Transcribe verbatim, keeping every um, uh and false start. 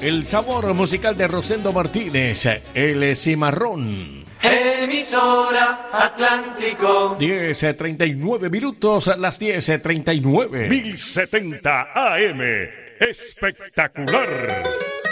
el sabor musical de Rosendo Martínez, el cimarrón. Emisora Atlántico. diez treinta y nueve minutos, las diez treinta y nueve. mil setenta A M. Espectacular.